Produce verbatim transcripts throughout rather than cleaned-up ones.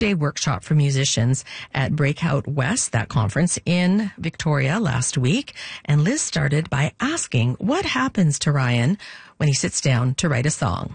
Day workshop for musicians at Breakout West, that conference in Victoria last week. And Liz started by asking what happens to Ryan when he sits down to write a song.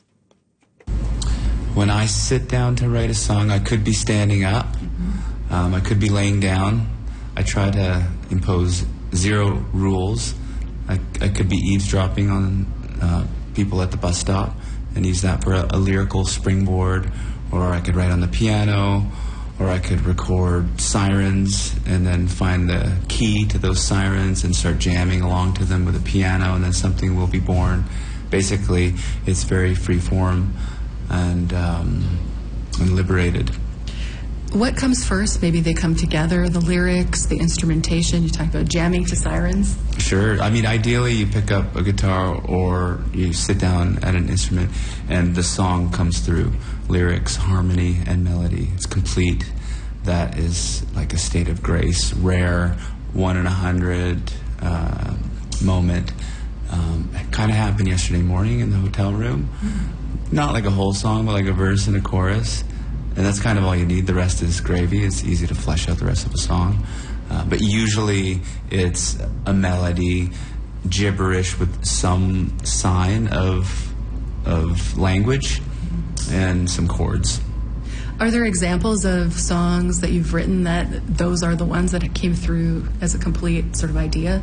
When I sit down to write a song, I could be standing up. Mm-hmm. um, I could be laying down. I try to impose zero rules. I, I could be eavesdropping on uh, people at the bus stop and use that for a, a lyrical springboard. Or I could write on the piano, or I could record sirens and then find the key to those sirens and start jamming along to them with a piano, and then something will be born. Basically, it's very free form and, um, and liberated. What comes first? Maybe they come together, the lyrics, the instrumentation. You talk about jamming to sirens. Sure. I mean, ideally, you pick up a guitar or you sit down at an instrument and the song comes through. Lyrics, harmony, and melody. It's complete. That is like a state of grace, rare, one in a hundred uh, moment. Um, it kind of happened yesterday morning in the hotel room. Mm-hmm. Not like a whole song, but like a verse and a chorus. And that's kind of all you need. The rest is gravy. It's easy to flesh out the rest of a song. Uh, but usually it's a melody, gibberish with some sign of of language and some chords. Are there examples of songs that you've written that those are the ones that came through as a complete sort of idea?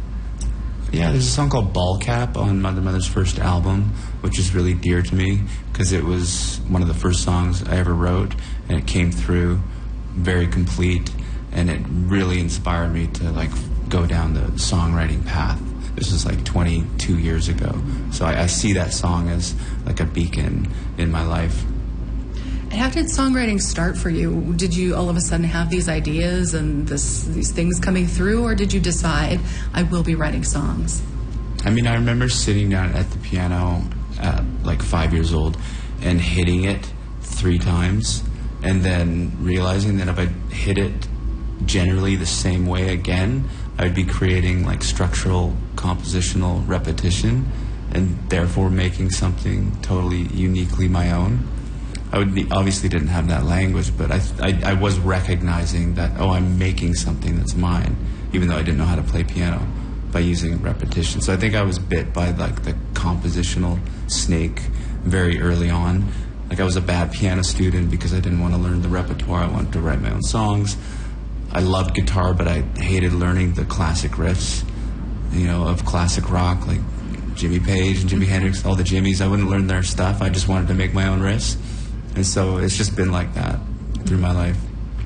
Yeah, there's a song called Ball Cap on Mother Mother's first album, which is really dear to me because it was one of the first songs I ever wrote, and it came through very complete, and it really inspired me to like go down the songwriting path. This was like twenty-two years ago, so I, I see that song as like a beacon in my life. And how did songwriting start for you? Did you all of a sudden have these ideas and this, these things coming through, or did you decide, I will be writing songs? I mean, I remember sitting down at the piano at like five years old and hitting it three times and then realizing that if I hit it generally the same way again, I would be creating like structural, compositional repetition and therefore making something totally uniquely my own. I would be, obviously didn't have that language, but I, I I was recognizing that, oh, I'm making something that's mine, even though I didn't know how to play piano, by using repetition. So I think I was bit by like the compositional snake very early on. Like I was a bad piano student because I didn't want to learn the repertoire. I wanted to write my own songs. I loved guitar, but I hated learning the classic riffs, you know, of classic rock, like Jimmy Page and Jimi Hendrix, all the Jimmys. I wouldn't learn their stuff. I just wanted to make my own riffs. And so it's just been like that through my life.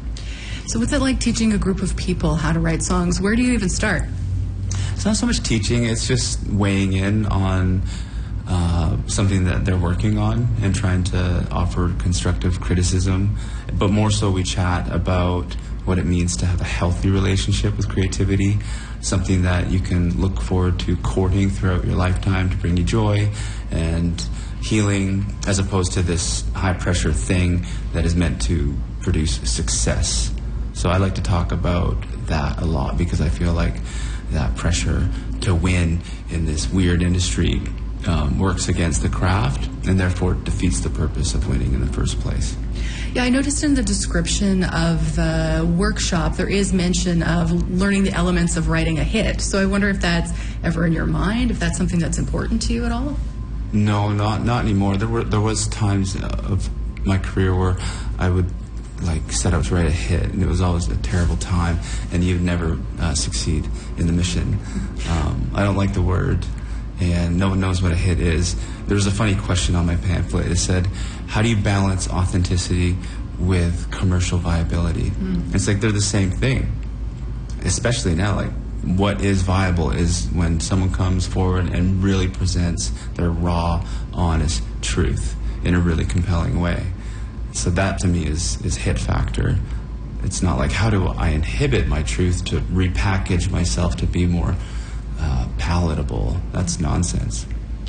So what's it like teaching a group of people how to write songs? Where do you even start? It's not so much teaching, it's just weighing in on uh, something that they're working on and trying to offer constructive criticism. But more so we chat about what it means to have a healthy relationship with creativity, something that you can look forward to courting throughout your lifetime to bring you joy and healing, as opposed to this high-pressure thing that is meant to produce success. So I like to talk about that a lot because I feel like that pressure to win in this weird industry um, works against the craft and therefore defeats the purpose of winning in the first place. Yeah, I noticed in the description of the workshop there is mention of learning the elements of writing a hit. So I wonder if that's ever in your mind, if that's something that's important to you at all? No, not not anymore. There were there was times of my career where I would like set out to write a hit, and it was always a terrible time, and you'd never uh, succeed in the mission. Um, I don't like the word, and no one knows what a hit is. There was a funny question on my pamphlet. It said, "How do you balance authenticity with commercial viability?" Mm. It's like they're the same thing, especially now. Like, what is viable is when someone comes forward and really presents their raw, honest truth in a really compelling way. So that to me is, is hit factor. It's not like, how do I inhibit my truth to repackage myself to be more uh, palatable? That's nonsense.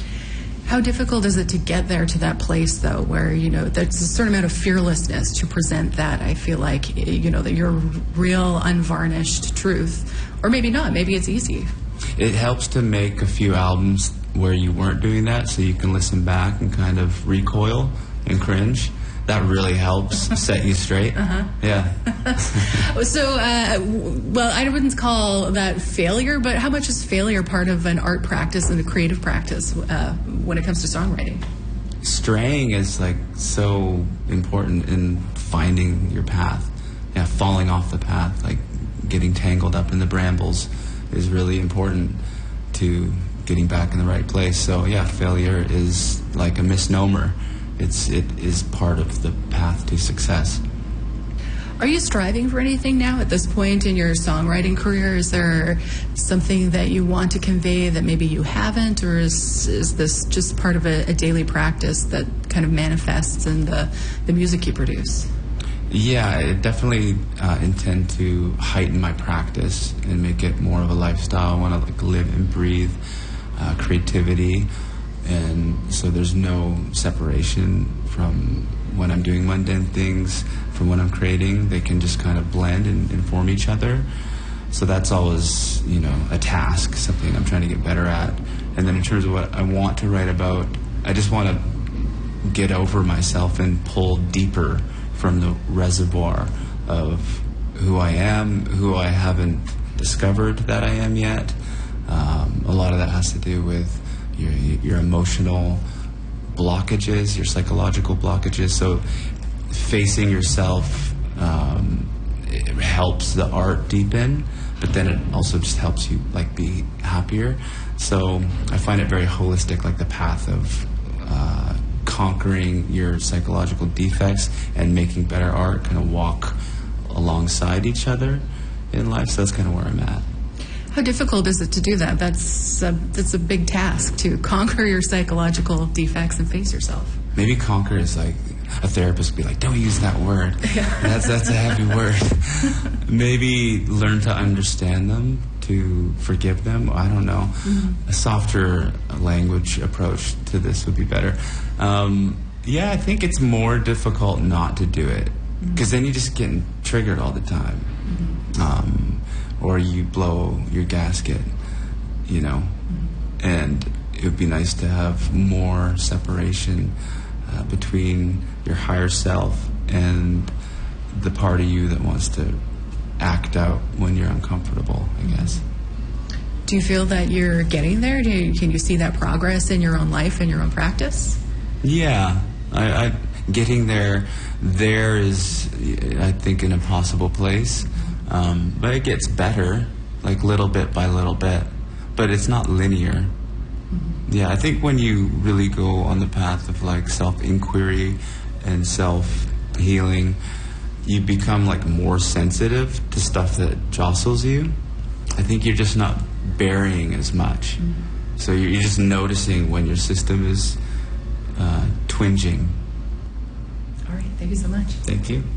How difficult is it to get there to that place, though, where, you know, there's a certain amount of fearlessness to present that, I feel like, you know, that your real, unvarnished truth. Or maybe not. Maybe it's easy. It helps to make a few albums where you weren't doing that, so you can listen back and kind of recoil and cringe that really helps set you straight. Uh-huh. Yeah. So, uh, well, I wouldn't call that failure, but how much is failure part of an art practice and a creative practice uh, when it comes to songwriting? Straying is like so important in finding your path. Yeah, falling off the path, like getting tangled up in the brambles, is really important to getting back in the right place. So yeah, failure is like a misnomer. It's it is part of the path to success. Are you striving for anything now at this point in your songwriting career? Is there something that you want to convey that maybe you haven't, or is is this just part of a, a daily practice that kind of manifests in the, the music you produce? Yeah, I definitely uh, intend to heighten my practice and make it more of a lifestyle. I want to like live and breathe uh, creativity, and so there's no separation from when I'm doing mundane things from when I'm creating. They can just kind of blend and inform each other. So that's always, you know, a task, something I'm trying to get better at. And then in terms of what I want to write about, I just want to get over myself and pull deeper from the reservoir of who I am, who I haven't discovered that I am yet. Um, a lot of that has to do with your, your emotional blockages, your psychological blockages. So facing yourself um, it helps the art deepen, but then it also just helps you like be happier. So I find it very holistic, like the path of uh, conquering your psychological defects and making better art kind of walk alongside each other in life. So that's kind of where I'm at. How difficult is it to do that? That's a, that's a big task, to conquer your psychological defects and face yourself. Maybe conquer is like a therapist would be like, don't use that word. Yeah. That's that's a heavy word. Maybe learn to understand them, to forgive them. I don't know. Mm-hmm. A softer language approach to this would be better. Um, yeah, I think it's more difficult not to do it, because mm-hmm. then you're just getting triggered all the time. Mm-hmm. Um, or you blow your gasket, you know. Mm-hmm. And it would be nice to have more separation uh, between your higher self and the part of you that wants to act out when you're uncomfortable, I guess. Do you feel that you're getting there? Do you, can you see that progress in your own life and your own practice? Yeah. I, I getting there, there is, I think, an impossible place. Um, but it gets better, like little bit by little bit. But it's not linear. Yeah, I think when you really go on the path of like self-inquiry and self-healing, you become like more sensitive to stuff that jostles you. I think you're just not burying as much. Mm-hmm. So you're, you're just noticing when your system is uh, twinging. All right, thank you so much. Thank you.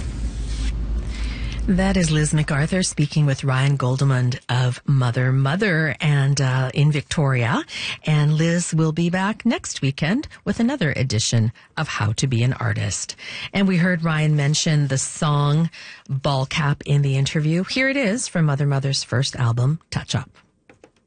That is Liz MacArthur speaking with Ryan Goldemund of Mother Mother and uh, in Victoria. And Liz will be back next weekend with another edition of How to Be an Artist. And we heard Ryan mention the song Ball Cap in the interview. Here it is from Mother Mother's first album, Touch Up.